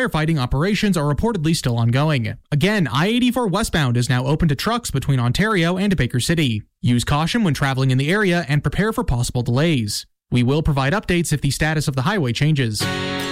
firefighting operations are reportedly still ongoing. Again, I-84 westbound is now open to trucks between Ontario and Baker City. Use caution when traveling in the area and prepare for possible delays. We will provide updates if the status of the highway changes.